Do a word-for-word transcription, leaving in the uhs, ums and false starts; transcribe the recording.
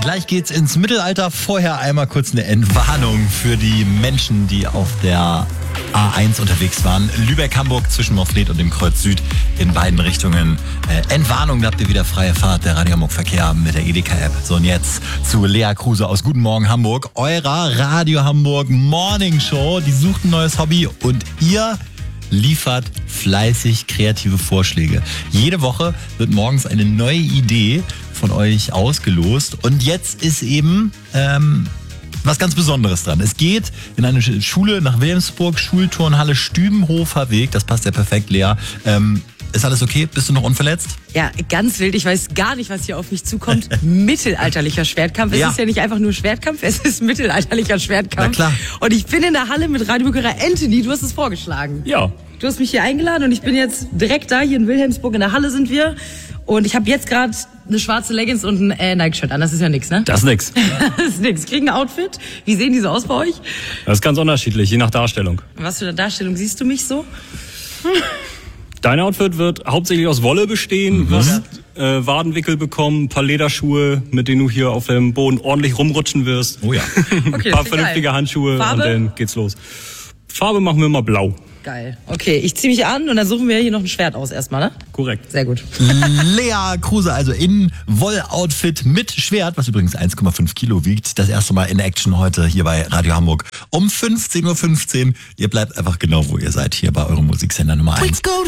Gleich geht's ins Mittelalter. Vorher einmal kurz eine Entwarnung für die Menschen, die auf der A eins unterwegs waren. Lübeck-Hamburg zwischen Moffleth und dem Kreuz Süd in beiden Richtungen. Äh, Entwarnung, da habt ihr wieder freie Fahrt. Der Radio Hamburg Verkehr mit der Edeka-App. So, und jetzt zu Lea Kruse aus Guten Morgen Hamburg. Eurer Radio Hamburg Morning Show. Die sucht ein neues Hobby und ihr liefert fleißig kreative Vorschläge. Jede Woche wird morgens eine neue Idee von euch ausgelost. Und jetzt ist eben ähm, was ganz Besonderes dran. Es geht in eine Schule nach Wilhelmsburg, Schulturnhalle Stübenhofer Weg. Das passt ja perfekt, Lea. Ähm, ist alles okay? Bist du noch unverletzt? Ja, ganz wild. Ich weiß gar nicht, was hier auf mich zukommt. Mittelalterlicher Schwertkampf. Es Ja. ist ja nicht einfach nur Schwertkampf, es ist mittelalterlicher Schwertkampf. Na klar. Und ich bin in der Halle mit Radiobürger Anthony. Du hast es vorgeschlagen. Ja. Du hast mich hier eingeladen und ich bin jetzt direkt da. Hier in Wilhelmsburg in der Halle sind wir. Und ich habe jetzt gerade eine schwarze Leggings und ein äh, Nike-Shirt an. Das ist ja nix, ne? Das ist nix. Das ist nix. Kriegen ein Outfit. Wie sehen die so aus bei euch? Das ist ganz unterschiedlich, je nach Darstellung. Was für eine Darstellung siehst du mich so? Dein Outfit wird hauptsächlich aus Wolle bestehen. Du wirst äh, Wadenwickel bekommen, ein paar Lederschuhe, mit denen du hier auf dem Boden ordentlich rumrutschen wirst. Oh ja. Okay, ein das paar ist vernünftige geil. Handschuhe Farbe? und dann geht's los. Farbe machen wir mal blau. Geil. Okay, ich zieh mich an und dann suchen wir hier noch ein Schwert aus erstmal, ne? Korrekt. Sehr gut. Lea Kruse, also in Wolloutfit mit Schwert, was übrigens eins Komma fünf Kilo wiegt. Das erste Mal in Action heute hier bei Radio Hamburg um fünfzehn Uhr fünfzehn. Ihr bleibt einfach genau, wo ihr seid, hier bei eurem Musiksender Nummer eins.